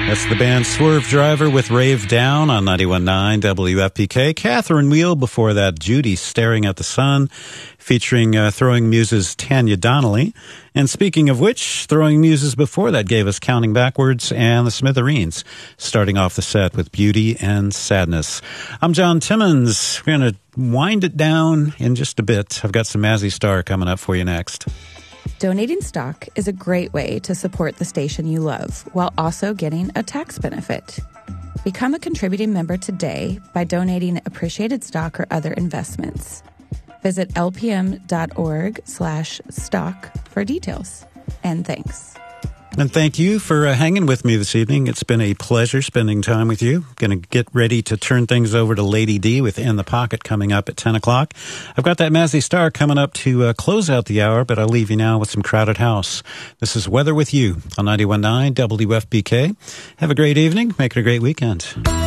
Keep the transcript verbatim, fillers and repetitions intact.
That's the band Swerve Driver with Rave Down on ninety-one point nine W F P K. Catherine Wheel before that, Judy Staring at the Sun, featuring uh, Throwing Muses' Tanya Donnelly. And speaking of which, Throwing Muses before that gave us Counting Backwards and the Smithereens, starting off the set with Beauty and Sadness. I'm John Timmons. We're going to wind it down in just a bit. I've got some Mazzy Star coming up for you next. Donating stock is a great way to support the station you love while also getting a tax benefit. Become a contributing member today by donating appreciated stock or other investments. Visit lpm.org slash stock for details. And thanks. And thank you for uh, hanging with me this evening. It's been a pleasure spending time with you. Going to get ready to turn things over to Lady D with In the Pocket coming up at ten o'clock. I've got that Mazzy Star coming up to uh, close out the hour, but I'll leave you now with some Crowded House. This is Weather With You on ninety-one point nine W F P K. Have a great evening. Make it a great weekend.